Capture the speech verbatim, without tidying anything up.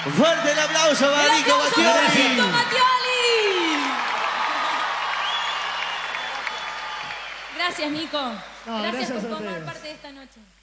Fuerte el aplauso para ¡El Nico aplauso para Mattioli. Nico Mattioli! Gracias, Nico. No, gracias, gracias por a formar ustedes. parte de esta noche.